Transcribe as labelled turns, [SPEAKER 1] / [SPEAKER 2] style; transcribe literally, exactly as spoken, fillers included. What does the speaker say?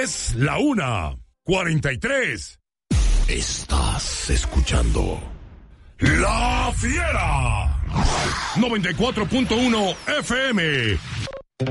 [SPEAKER 1] Es la una, cuarenta y tres. Estás escuchando La Fiera. noventa y cuatro punto uno F M.